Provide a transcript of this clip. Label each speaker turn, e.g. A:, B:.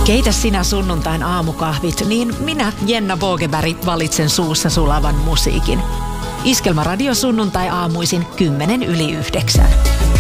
A: Keitä sinä sunnuntain aamukahvit, niin minä, Jenna Bogeberg, valitsen suussa sulavan musiikin. Iskelmäradio sunnuntai aamuisin 8:10.